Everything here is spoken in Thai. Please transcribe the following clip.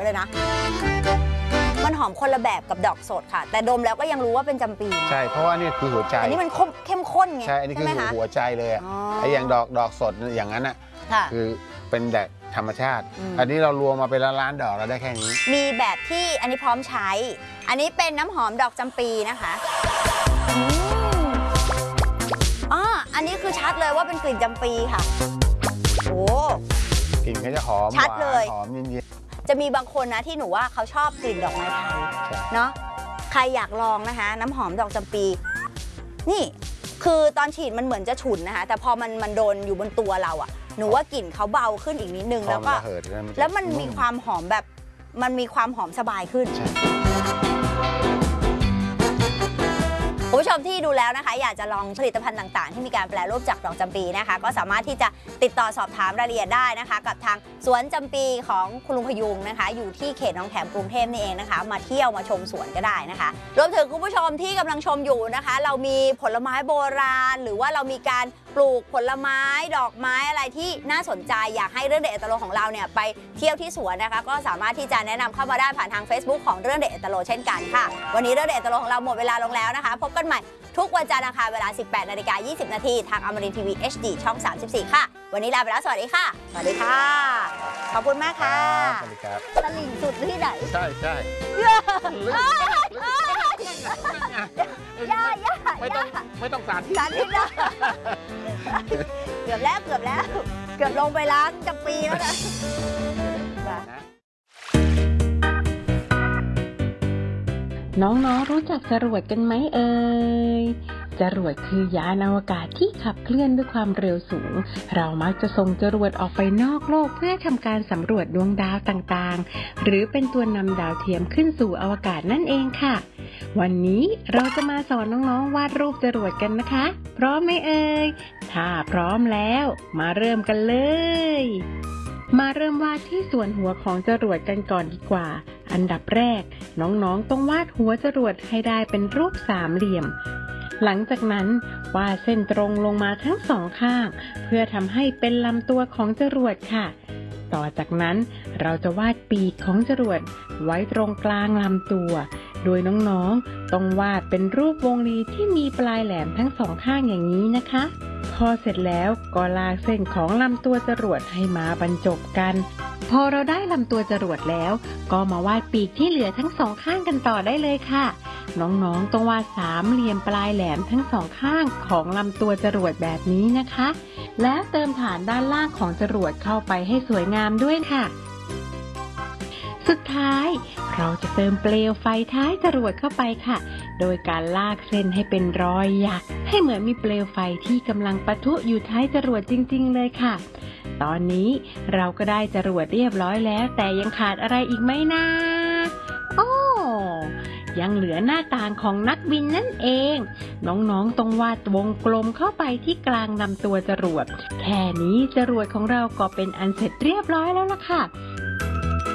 ไปเลยนะมันหอมคนละแบบกับดอกสดค่ะแต่ดมแล้วก็ยังรู้ว่าเป็นจำปีใช่เพราะว่านี่คือหัวใจอันนี้มันเข้มข้นไงใช่อันนี้คือหัวใจเลยไอ้อย่างดอกสดอย่างนั้นอ่ะคือเป็นแบบธรรมชาติอันนี้เรารวมมาเป็นล้านดอกเราได้แค่นี้มีแบบที่อันนี้พร้อมใช้อันนี้เป็นน้ำหอมดอกจำปีนะคะอันนี้คือชัดเลยว่าเป็นกลิ่นจำปีค่ะโอ้กลิ่นก็จะหอมชัดเลยหอมเย็นๆจะมีบางคนนะที่หนูว่าเขาชอบกลิ่นดอกไม้ไทยเนาะใครอยากลองนะคะน้ำหอมดอกจำปีนี่คือตอนฉีดมันเหมือนจะฉุนนะคะแต่พอมันโดนอยู่บนตัวเราอะหนูว่ากลิ่นเขาเบาขึ้นอีกนิดนึงแล้วก็แล้วมันมีความหอมแบบมันมีความหอมสบายขึ้นคุณผู้ชมที่ดูแล้วนะคะอยากจะลองผลิตภัณฑ์ต่างๆที่มีการแปรรูปจากดอกจำปีนะคะก็สามารถที่จะติดต่อสอบถามรายละเอียดได้นะคะกับทางสวนจำปีของคุณลุงพยุงนะคะอยู่ที่เขตหนองแขมกรุงเทพนี่เองนะคะมาเที่ยวมาชมสวนก็ได้นะคะรวมถึงคุณผู้ชมที่กำลังชมอยู่นะคะเรามีผลไม้โบราณหรือว่าเรามีการปลูกผลไม้ดอกไม้อะไรที่น่าสนใจอยากให้เรื่องเด็ดเอตโลของเราเนี่ยไปเที่ยวที่สวนนะคะก็สามารถที่จะแนะนำเข้ามาได้ผ่านทาง Facebook ของเรื่องเด็ดเอตโลเช่นกันค่ะวันนี้เรื่องเด็ดเอตโลของเราหมดเวลาลงแล้วนะคะพบกันใหม่ทุกวันจันทร์อังคารเวลา 18:20 น.ทางอมรินทร์ทีวี HD ช่อง 34 ค่ะวันนี้ลาไปแล้วสวัสดีค่ะสวัสดีค่ะขอบคุณมากค่ะสวัสดีครับตลิ่งสุดที่ไหนใช่ไม่ต้องสาธิตนะเกือบลงไปล้างจำปีแล้วนะน้องๆรู้จักจรวดกันไหมเอ่ยจรวดคือยานอวกาศที่ขับเคลื่อนด้วยความเร็วสูงเรามักจะส่งจรวดออกไปนอกโลกเพื่อทำการสำรวจดวงดาวต่างๆหรือเป็นตัวนำดาวเทียมขึ้นสู่อวกาศนั่นเองค่ะวันนี้เราจะมาสอนน้องๆวาดรูปจรวดกันนะคะพร้อมไหมเอ่ยถ้าพร้อมแล้วมาเริ่มกันเลยมาเริ่มวาดที่ส่วนหัวของจรวดกันก่อนดีกว่าอันดับแรกน้องๆต้องวาดหัวจรวดให้ได้เป็นรูปสามเหลี่ยมหลังจากนั้นวาดเส้นตรงลงมาทั้งสองข้างเพื่อทำให้เป็นลำตัวของจรวดค่ะต่อจากนั้นเราจะวาดปีกของจรวดไว้ตรงกลางลำตัวโดยน้องๆต้องวาดเป็นรูปวงรีที่มีปลายแหลมทั้งสองข้างอย่างนี้นะคะพอเสร็จแล้วก็ลากเส้นของลำตัวจรวดให้มาบรรจบกันพอเราได้ลำตัวจรวดแล้วก็มาวาดปีกที่เหลือทั้งสองข้างกันต่อได้เลยค่ะน้องๆต้องวาดสามเหลี่ยมปลายแหลมทั้งสองข้างของลำตัวจรวดแบบนี้นะคะและเติมฐานด้านล่างของจรวดเข้าไปให้สวยงามด้วยค่ะสุดท้ายเราจะเติมเปลวไฟท้ายจรวดเข้าไปค่ะโดยการลากเส้นให้เป็นรอยหยักให้เหมือนมีเปลวไฟที่กำลังปะทุอยู่ท้ายจรวดจริงๆเลยค่ะตอนนี้เราก็ได้จรวดเรียบร้อยแล้วแต่ยังขาดอะไรอีกไหมนะยังเหลือหน้าต่างของนักบินนั่นเองน้องๆต้องวาดวงกลมเข้าไปที่กลางลำตัวจรวดแค่นี้จรวดของเราก็เป็นอันเสร็จเรียบร้อยแล้วล่ะค่ะ